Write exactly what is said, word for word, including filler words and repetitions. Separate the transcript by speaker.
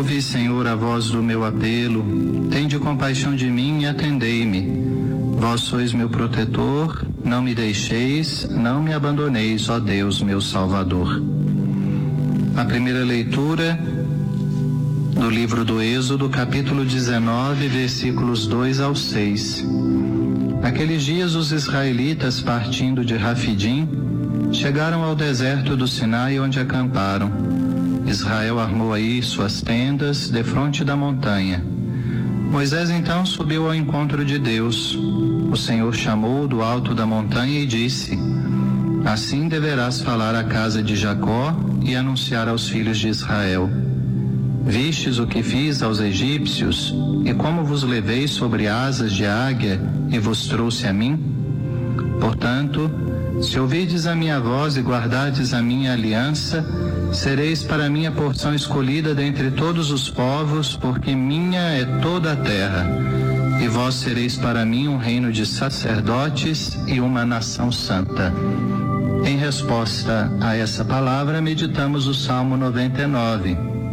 Speaker 1: Ouvi, Senhor, a voz do meu apelo. Tende compaixão de mim e atendei-me. Vós sois meu protetor, não me deixeis, não me abandoneis, ó Deus, meu Salvador. A primeira leitura do livro do Êxodo, capítulo dezenove, versículos dois ao seis. Naqueles dias os israelitas, partindo de Rafidim, chegaram ao deserto do Sinai, onde acamparam. Israel armou aí suas tendas defronte da montanha. Moisés então subiu ao encontro de Deus. O Senhor chamou do alto da montanha e disse: Assim deverás falar à casa de Jacó e anunciar aos filhos de Israel: Vistes o que fiz aos egípcios, e como vos levei sobre asas de águia e vos trouxe a mim? Portanto, se ouvirdes a minha voz e guardardes a minha aliança, sereis para mim a porção escolhida dentre todos os povos, porque minha é toda a terra, e vós sereis para mim um reino de sacerdotes e uma nação santa. Em resposta a essa palavra, meditamos o Salmo noventa e nove.